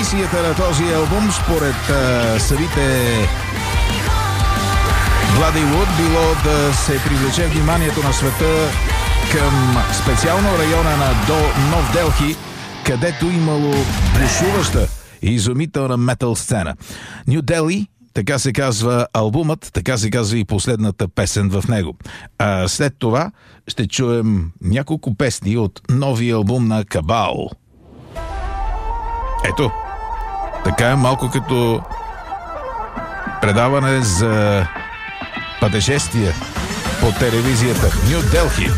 мисията на този албум, според самите Bloody било да се привлече вниманието на света към специално района на Нов Делхи, където имало бушуваща и изумителна метал сцена. Ню Дели, така се казва албумът, така се казва и последната песен в него. А след това ще чуем няколко песни от новия албум на Кабал. Ето, така е малко като предаване за пътешествия по телевизията. Ню Делхи.